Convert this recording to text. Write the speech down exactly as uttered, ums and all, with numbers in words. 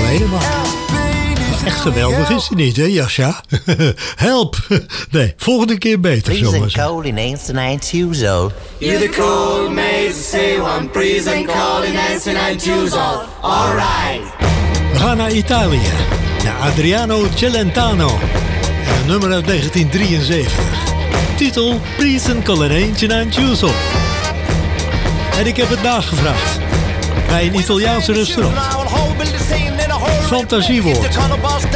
geleden, maar echt geweldig is hij niet, hè, Jascha? Help! Nee, volgende keer beter, zullen we zeggen. You're the cold maze, say one breeze and call in Nancy nine twos all. All right. We gaan naar Italië, naar Adriano Celentano. En een nummer uit negentien drieënzeventig. Titel Prisen Colonnade in Chiuso. En ik heb het nagevraagd bij een Italiaanse restaurant. Fantasiewoord.